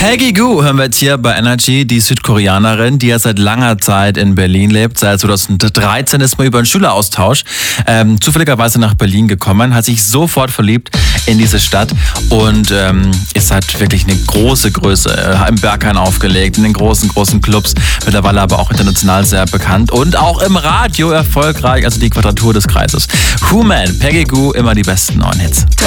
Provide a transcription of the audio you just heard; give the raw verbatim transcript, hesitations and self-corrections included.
Peggy Gou hören wir jetzt hier bei Energy, die Südkoreanerin, die ja seit langer Zeit in Berlin lebt. Seit zweitausenddreizehn ist man über einen Schüleraustausch ähm, zufälligerweise nach Berlin gekommen, hat sich sofort verliebt in diese Stadt und ähm, ist halt wirklich eine große Größe. Äh, Im Berghain aufgelegt, in den großen, großen Clubs, mittlerweile aber auch international sehr bekannt und auch im Radio erfolgreich, also die Quadratur des Kreises. Who Man, Peggy Gou, immer die besten neuen Hits.